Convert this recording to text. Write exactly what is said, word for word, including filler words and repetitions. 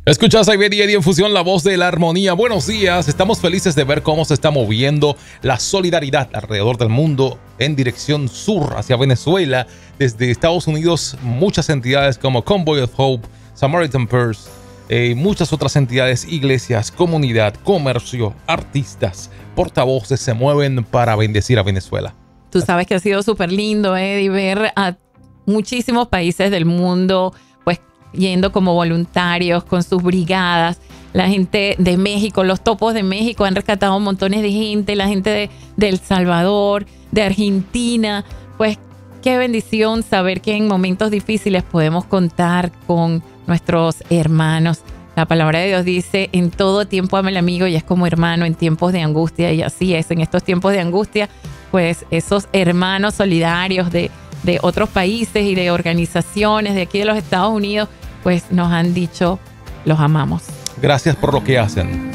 Escuchas a Eddie Eddie en Fusión, la voz de la armonía. Buenos días, estamos felices de ver cómo se está moviendo la solidaridad alrededor del mundo en dirección sur hacia Venezuela. Desde Estados Unidos, muchas entidades como Convoy of Hope, Samaritan Purse, eh, muchas otras entidades, iglesias, comunidad, comercio, artistas, portavoces se mueven para bendecir a Venezuela. Tú sabes que ha sido súper lindo, Eddie, ver a muchísimos países del mundo pues yendo como voluntarios con sus brigadas. La gente de México, los topos de México han rescatado montones de gente, la gente de, de El Salvador, de Argentina. Pues qué bendición saber que en momentos difíciles podemos contar con nuestros hermanos. La palabra de Dios dice, en todo tiempo ama al amigo y es como hermano en tiempos de angustia. Y así es, en estos tiempos de angustia, pues esos hermanos solidarios de, de otros países y de organizaciones de aquí de los Estados Unidos, pues nos han dicho, los amamos. Gracias por lo que hacen.